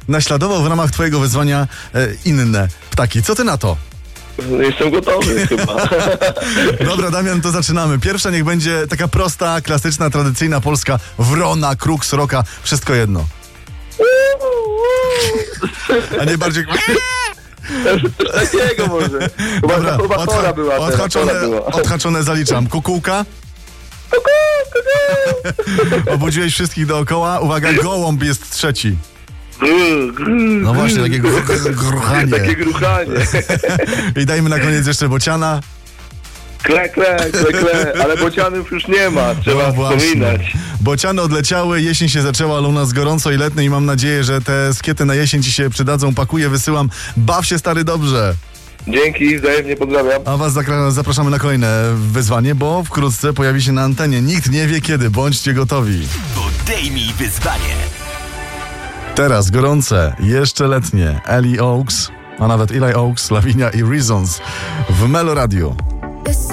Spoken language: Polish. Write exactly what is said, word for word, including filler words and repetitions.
naśladował w ramach twojego wyzwania e, inne ptaki. Co ty na to? Jestem gotowy chyba. Dobra, Damian, to zaczynamy. Pierwsza niech będzie taka prosta, klasyczna, tradycyjna polska wrona, kruk, sroka, wszystko jedno. A nie bardziej... Coś takiego może. Chyba Dobra, chyba odha- chora była. teraz, odhaczone, chora była. odhaczone zaliczam. Kukułka? Obudziłeś wszystkich dookoła. Uwaga, gołąb jest trzeci. No właśnie, takie gr- gr- gruchanie. Takie gruchanie. I dajmy na koniec jeszcze bociana. Kle, kle, kle, kle. Ale bocianów już nie ma. Trzeba No właśnie. wspominać. Bociany odleciały, jesień się zaczęła, ale u nas gorąco i letnio i mam nadzieję, że te skiety na jesień ci się przydadzą. Pakuję, wysyłam. Baw się, stary, dobrze. Dzięki, wzajemnie pozdrawiam. A was zakra- zapraszamy na kolejne wyzwanie, bo wkrótce pojawi się na antenie. Nikt nie wie kiedy, bądźcie gotowi. Podejmij wyzwanie. Teraz gorące, jeszcze letnie. Ellie Oaks, a nawet Eli Oaks, Lavinia i Reasons w Melo Radio.